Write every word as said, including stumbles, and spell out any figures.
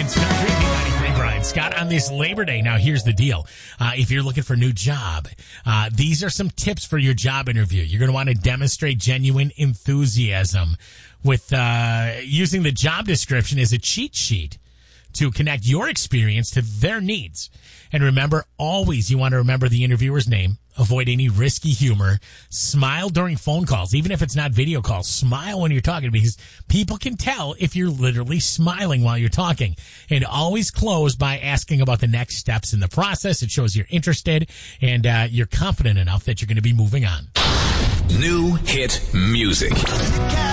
It's Country B ninety-three, Brian Scott, on this Labor Day. Now, here's the deal. Uh, if you're looking for a new job, uh, these are some tips for your job interview. You're going to want to demonstrate genuine enthusiasm with uh, using the job description as a cheat sheet to connect your experience to their needs. And remember, always you want to remember the interviewer's name. Avoid any risky humor. Smile during phone calls, even if it's not video calls. Smile when you're talking, because people can tell if you're literally smiling while you're talking. And always close by asking about the next steps in the process. It shows you're interested and uh, you're confident enough that you're going to be moving on. New hit music.